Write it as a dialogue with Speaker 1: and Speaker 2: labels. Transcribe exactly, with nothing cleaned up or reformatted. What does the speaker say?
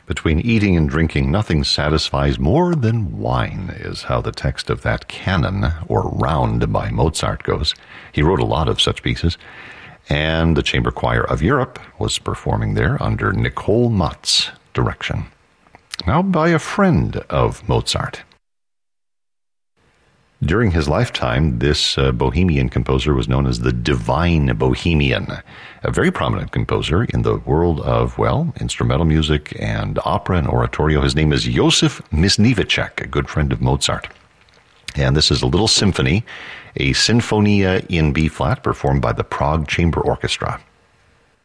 Speaker 1: Between eating and drinking, nothing satisfies more than wine, is how the text of that canon, or round by Mozart, goes. He wrote a lot of such pieces, and the Chamber Choir of Europe was performing there under Nicole Mott's direction. Now by a friend of Mozart. During his lifetime, this uh, Bohemian composer was known as the Divine Bohemian, a very prominent composer in the world of, well, instrumental music and opera and oratorio. His name is Josef Misniewicz, a good friend of Mozart. And this is a little symphony, a Sinfonia in B-flat, performed by the Prague Chamber Orchestra.